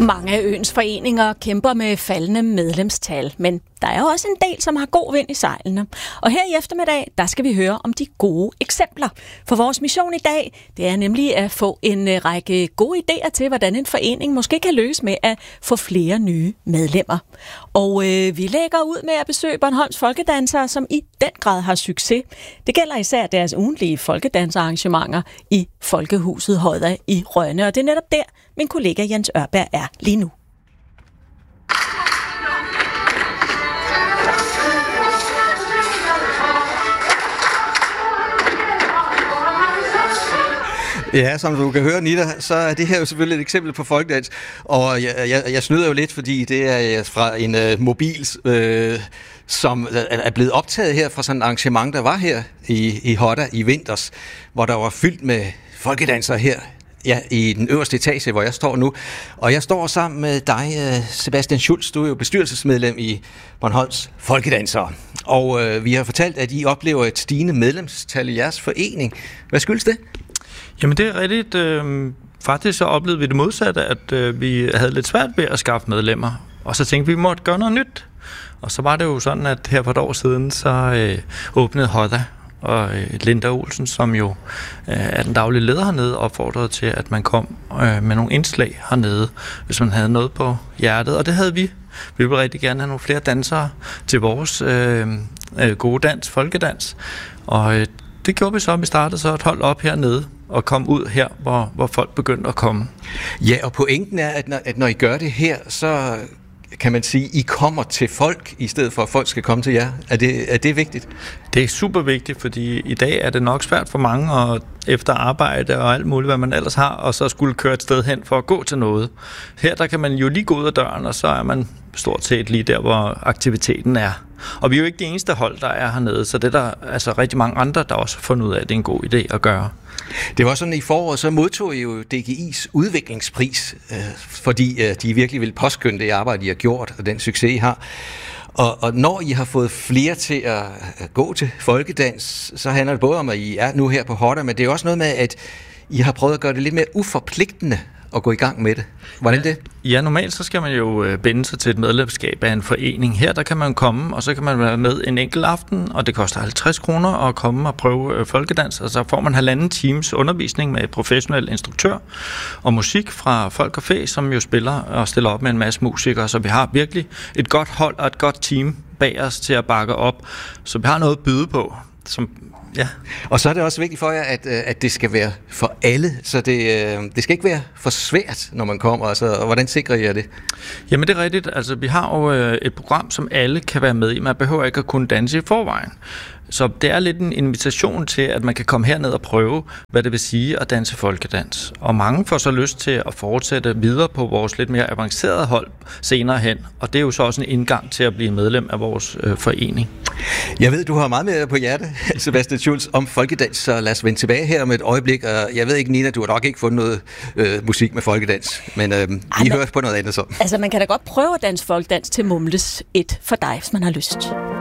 Mange af øens foreninger kæmper med faldende medlemstal, men der er jo også en del, som har god vind i sejlene. Og her i eftermiddag, der skal vi høre om de gode eksempler. For vores mission i dag, det er nemlig at få en række gode idéer til, hvordan en forening måske kan løse med at få flere nye medlemmer. Og vi lægger ud med at besøge Bornholms folkedansere, som i den grad har succes. Det gælder især deres ugentlige folkedansarrangementer i Folkehuset Hodda i Rønne, og det er netop der, min kollega Jens Ørberg er lige nu. Ja, som du kan høre, Nita, så er det her jo selvfølgelig et eksempel på folkedans, og jeg snyder jo lidt, fordi det er fra en mobil, som er blevet optaget her fra sådan et arrangement, der var her i Hodda i vinters, hvor der var fyldt med folkedansere her. Ja, i den øverste etage, hvor jeg står nu. Og jeg står sammen med dig, Sebastian Schulz. Du er jo bestyrelsesmedlem i Bornholms Folkedansere. Og vi har fortalt, at I oplever et stigende medlemstal i jeres forening. Hvad skyldes det? Jamen det er rigtigt. Faktisk så oplevede vi det modsatte, at vi havde lidt svært ved at skaffe medlemmer. Og så tænkte vi måtte gøre noget nyt. Og så var det jo sådan, at her for et år siden, så åbnede Hodda. Og Linda Olsen, som jo er den daglige leder hernede, opfordrede til, at man kom med nogle indslag hernede, hvis man havde noget på hjertet. Og det havde vi. Vi ville rigtig gerne have nogle flere dansere til vores gode dans, folkedans. Og det gjorde vi så. Vi startede så et hold op hernede og kom ud her, hvor folk begyndte at komme. Ja, og pointen er, at når I gør det her, så kan man sige, I kommer til folk, i stedet for at folk skal komme til jer. Er det vigtigt? Det er super vigtigt, fordi i dag er det nok svært for mange at efter arbejde og alt muligt, hvad man ellers har, og så skulle køre et sted hen for at gå til noget. Her der kan man jo lige gå ud af døren, og så er man stort set lige der, hvor aktiviteten er. Og vi er jo ikke det eneste hold, der er hernede, så det er der altså rigtig mange andre, der også har fundet ud af, at det er en god idé at gøre. Det var sådan, i foråret, så modtog I jo DGI's udviklingspris, fordi de virkelig vil påskynde det arbejde, I har gjort, og den succes, I har. Og når I har fået flere til at gå til folkedans, så handler det både om, at I er nu her på Hodda, men det er også noget med, at I har prøvet at gøre det lidt mere uforpligtende at gå i gang med det. Hvordan det? Ja, normalt så skal man jo binde sig til et medlemskab af en forening. Her der kan man komme, og så kan man være med en enkelt aften, og det koster 50 kroner at komme og prøve folkedans. Og så får man 1,5 times undervisning med professionel instruktør og musik fra Folk og Fæ, som jo spiller og stiller op med en masse musikere. Så vi har virkelig et godt hold og et godt team bag os til at bakke op. Så vi har noget at byde på, som ja. Og så er det også vigtigt for jer, at det skal være for alle, så det skal ikke være for svært, når man kommer. Altså, og hvordan sikrer I det? Jamen det er rigtigt. Altså, vi har jo et program, som alle kan være med i. Man behøver ikke at kunne danse i forvejen. Så det er lidt en invitation til, at man kan komme herned og prøve, hvad det vil sige at danse folkedans. Og mange får så lyst til at fortsætte videre på vores lidt mere avancerede hold senere hen. Og det er jo så også en indgang til at blive medlem af vores forening. Jeg ved, du har meget mere på hjerte, Sebastian Schulz, om folkedans, så lad os vende tilbage her om et øjeblik. Og jeg ved ikke, Nina, du har nok ikke fundet noget musik med folkedans, men vi hører på noget andet så. Altså, man kan da godt prøve at danse folkedans til Mumles 1 for dig, hvis man har lyst.